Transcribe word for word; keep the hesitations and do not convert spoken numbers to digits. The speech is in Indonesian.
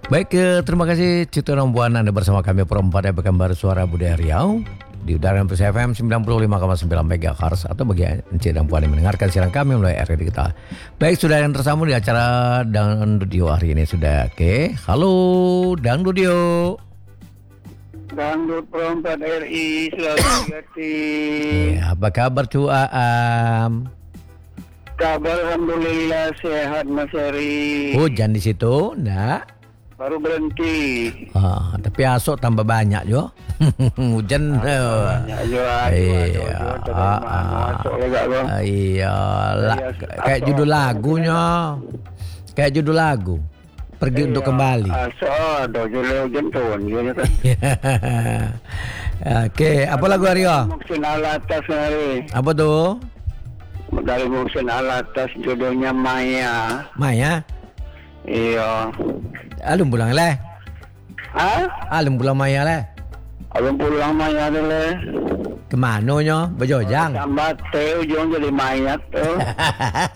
Baik, eh, terima kasih Cito Rambuan, Anda bersama kami perempat Pekanbaru Suara Budaya Riau di udara Plus F M sembilan puluh lima koma sembilan megahertz atau bagi Encik dan Puan yang mendengarkan siaran kami melalui R D kita. Baik, sudah yang tersambung di acara Dangdudio hari ini sudah. Oke, halo Dangdudio. Dangdut perempat R I selalu hati. Ya, apa kabar tu Aam? Kabar alhamdulillah sehat Mas Eri. Hujan di situ, enggak? Baru berhenti. Ah, tapi asok tambah banyak jo. Hujan. Banyak juga. Iya. Iya. Kayak judul lagunya. Kayak judul lagu. Pergi iya, untuk kembali. Asok ada judul hujan tuan gitu kan. Oke, apa lagu Aryo? Mungkin alatas hari. Apa tuh? Dari Mungkin alatas judulnya Maya. Maya? Iya. Alum pulang leh. Hah? Alum pulang Maya leh. Alum pulang Maya dulu. Kemana nyo? Bejojang. Sambat teh ujung jadi mayat tuh.